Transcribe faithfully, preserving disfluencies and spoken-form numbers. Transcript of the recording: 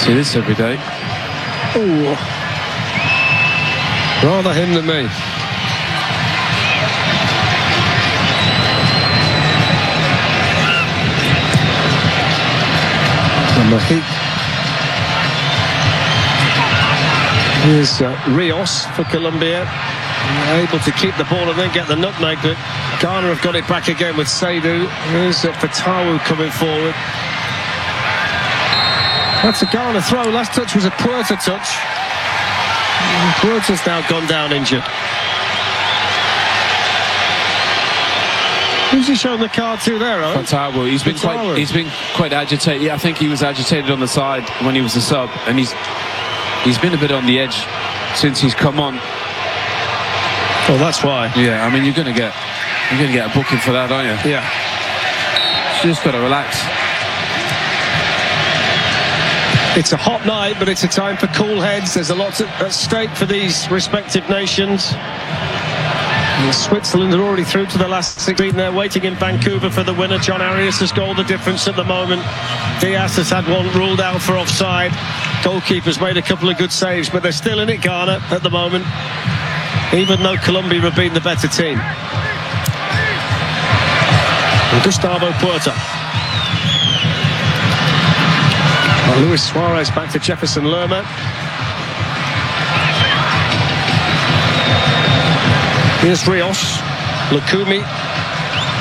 See this every day. Ooh. Rather him than me. Number eight. Here's uh, Rios for Colombia. Able to keep the ball and then get the nutmeg, but Ghana have got it back again with Seydou. Here's uh, Fatawu coming forward. That's a Ghana throw. Last touch was a Puerta touch. Puerta's now gone down injured. Who's he showing the card to there, Owen? Fatawu. He's been Fatawu. quite. He's been quite agitated. Yeah, I think he was agitated on the side when he was a sub, and he's he's been a bit on the edge since he's come on. Oh, that's why. Yeah, I mean you're going to get you're going to get a booking for that, aren't you? Yeah. You just got to relax. It's a hot night, but it's a time for cool heads. There's a lot at stake for these respective nations. And Switzerland are already through to the last sixteen. They're waiting in Vancouver for the winner. John Arias has got all the difference at the moment. Diaz has had one ruled out for offside. Goalkeeper's made a couple of good saves, but they're still in it, Ghana, at the moment, even though Colombia have been the better team. And Gustavo Puerta. Well, Luis Suarez back to Jefferson Lerma. Here's Rios. Lukumi.